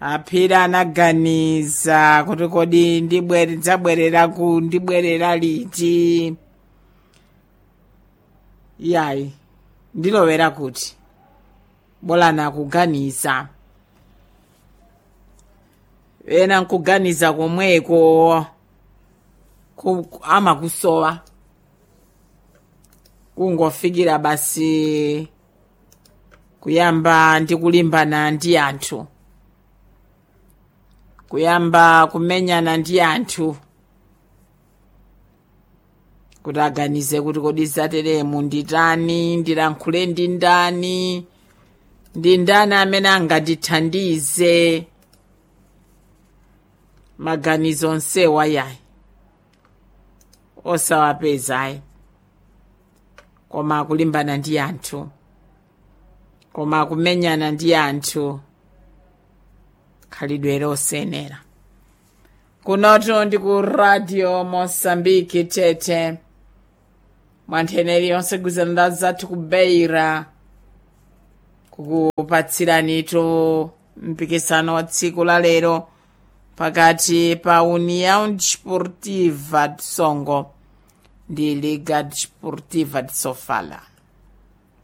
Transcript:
aphira anaganiza kuti kodi ndidzabwerera ku ndibwerera liti yayi ndilowera kuti bolana kuganiza ena nkuganiza komweko amakusowa kungofikira basi kuyamba ndikulimbana ndi anthu kuyamba kumenyana ndi anthu kuti aganize kuti kodi zateremu nditani ndilankhule ndi ndani amene angandithandize maganizo onsewa yayi osawapezayi koma kulimbana ndi anthu koma kumenyana ndi anthu khalidwe losenera kunoto ndi ku radio Mosambiki Tete mwantheneri yonse gwizana zathu kubeira kukupatsiranito mpikisano wa tsiku la lero pakati pa União Desportiva de Songo ndi Liga Desportiva de Sofala.